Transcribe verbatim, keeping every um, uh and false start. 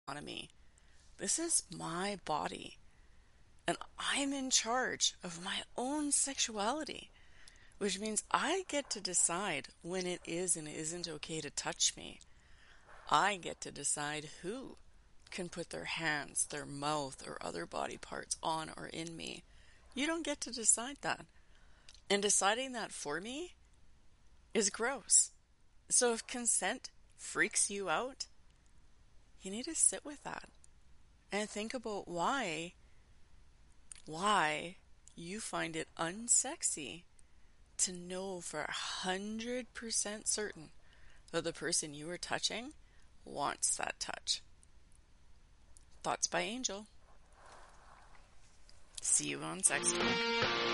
autonomy. This is my body, and I'm in charge of my own sexuality, which means I get to decide when it is and isn't okay to touch me. I get to decide who can put their hands, their mouth, or other body parts on or in me. You don't get to decide that. And deciding that for me is gross. So if consent freaks you out, you need to sit with that and think about why, why you find it unsexy to know for a hundred percent certain that the person you are touching wants that touch. Thoughts by Angel. See you on Sex Talk.